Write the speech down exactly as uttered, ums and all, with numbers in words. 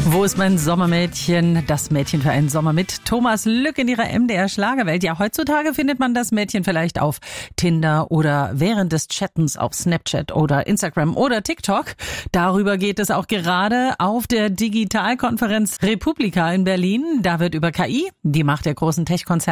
Wo ist mein Sommermädchen? Das Mädchen für einen Sommer mit Thomas Lück in ihrer M D R Schlagerwelt. Ja, heutzutage findet man das Mädchen vielleicht auf Tinder oder während des Chattens auf Snapchat oder Instagram oder TikTok. Darüber geht es auch gerade auf der Digitalkonferenz Republika in Berlin. Da wird über K I, die Macht der großen Tech-Konzerne,